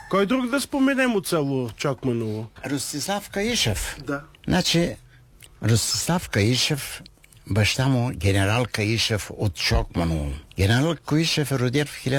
Кой друг да споменем от село Чокманово? Ростислав Каишев. Да. Значи, Ростислав Каишев, баща му генерал Каишев от Чокманово. Генерал Каишев е роден в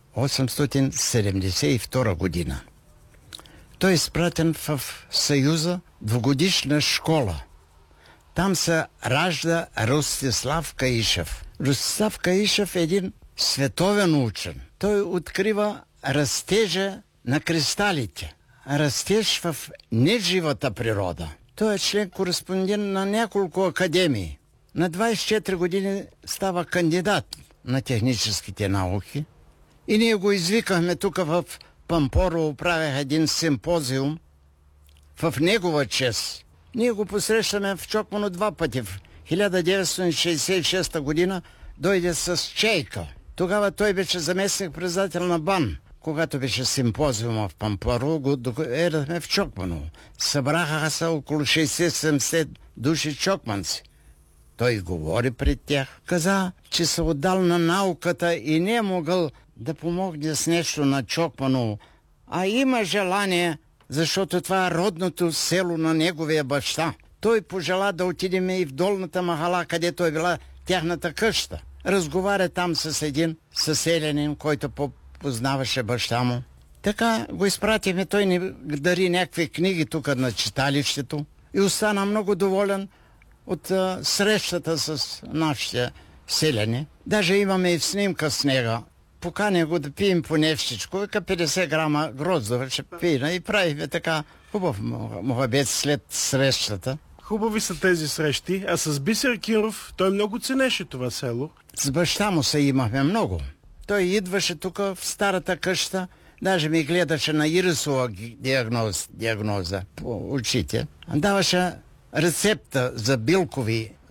1872 година. Той е изпратен в Съюза двугодишна школа. Там се ражда Ростислав Каишев. Ростислав Каишев е един световен учен. Той открива растежа на кристалите. Растеж в неживата природа. Той е член-кореспондент на няколко академии. На 24 години става кандидат на техническите науки. И ние го извикахме тук в Пампорово, правях един симпозиум в негова чест. Ние го посрещаме в Чокмано 2 пъти. В 1966 година дойде с чейка. Тогава той беше заместник-председател на БАН. Когато беше симпозиума в Пампорово, го доведохме в Чокманово. Събраха се около 60-70 души чокманци. Той говори пред тях. Каза, че се отдал на науката и не е могъл да помогне с нещо на Чокманово. А има желание, защото това е родното село на неговия баща. Той пожела да отидем и в долната махала, където е била тяхната къща. Разговаря там с един съселянин, който познаваше баща му. Така го изпратихме, той ни дари някакви книги тук на читалището и остана много доволен от срещата с нашите селяни. Даже имаме и снимка с него. Поканя го да пием по нещичко, вика 50 грама гроздове ще пием и правихме така хубав мухабет след срещата. Хубави са тези срещи, а с Бисер Киров той много ценеше това село. С баща му се имахме много. Той идваше тук в старата къща, даже ми гледаше на ирисова диагноза по очите. Даваше рецепта за билкови